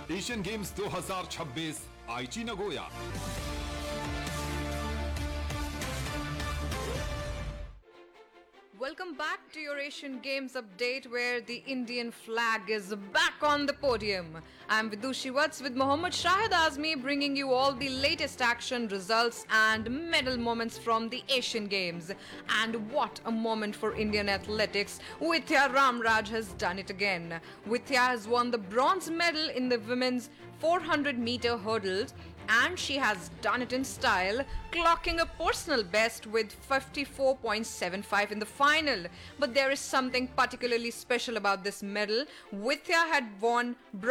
Asian games 2026 आईची Nagoya. Welcome back to your Asian Games update where the Indian flag is back on the podium. I'm Vidushi Watts with Mohammad Shahid Azmi bringing you all the latest action, results and medal moments from the Asian Games. And what a moment for Indian athletics. Vidya Ramraj has done it again. Vidya has won the bronze medal in the women's 400-meter hurdles and she has done it in style, clocking a personal best with 54.75 in the final. But there is something particularly special about this medal. Vidya had won bronze